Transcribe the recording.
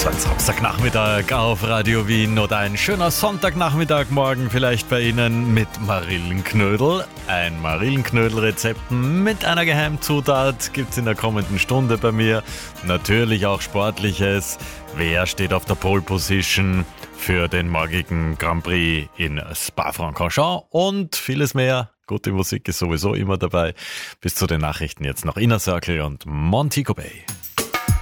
So ein Samstagnachmittag auf Radio Wien oder ein schöner Sonntagnachmittag morgen vielleicht bei Ihnen mit Marillenknödel. Ein Marillenknödel-Rezept mit einer Geheimzutat gibt's in der kommenden Stunde bei mir. Natürlich auch Sportliches. Wer steht auf der Pole Position für den morgigen Grand Prix in Spa-Francorchamps und vieles mehr. Gute Musik ist sowieso immer dabei. Bis zu den Nachrichten jetzt noch Inner Circle und Montego Bay.